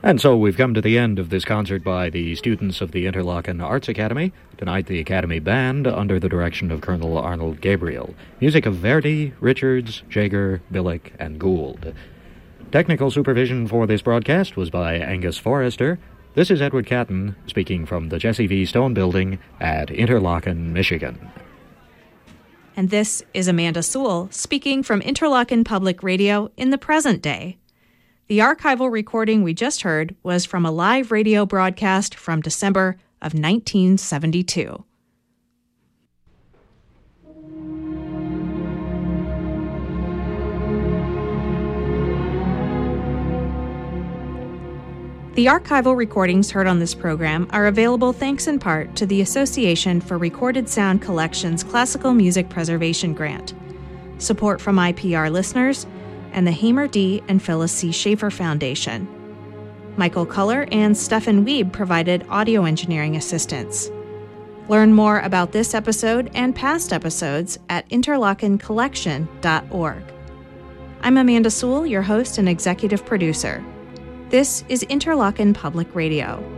And so we've come to the end of this concert by the students of the Interlochen Arts Academy. Tonight, the Academy Band, under the direction of Colonel Arnold Gabriel. Music of Verdi, Richards, Jaeger, Billick, and Gould. Technical supervision for this broadcast was by Angus Forrester. This is Edward Catton, speaking from the Jesse V. Stone Building at Interlochen, Michigan. And this is Amanda Sewell, speaking from Interlochen Public Radio in the present day. The archival recording we just heard was from a live radio broadcast from December of 1972. The archival recordings heard on this program are available thanks in part to the Association for Recorded Sound Collection's Classical Music Preservation Grant, support from IPR listeners, and the Hamer D. and Phyllis C. Schaefer Foundation. Michael Culler and Stefan Wiebe provided audio engineering assistance. Learn more about this episode and past episodes at interlochencollection.org. I'm Amanda Sewell, your host and executive producer. This is Interlochen Public Radio.